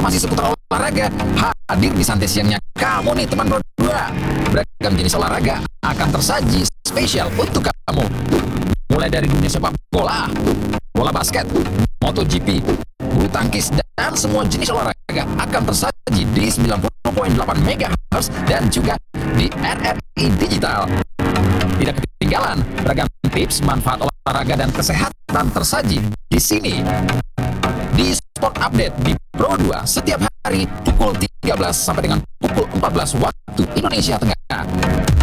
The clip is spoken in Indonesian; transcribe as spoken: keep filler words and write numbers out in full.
informasi seputar olahraga hadir di santai siangnya kamu nih teman berdua. Beragam jenis olahraga akan tersaji spesial untuk kamu. Mulai dari dunia sepak bola, bola basket, MotoGP, bulu tangkis, dan semua jenis olahraga akan tersaji di sembilan puluh koma delapan megahertz dan juga di R R I Digital. Tidak ketinggalan beragam tips manfaat olahraga dan kesehatan tersaji di sini. Di Sport Update di Pro dua setiap hari pukul tiga belas sampai dengan pukul empat belas waktu Indonesia Tengah.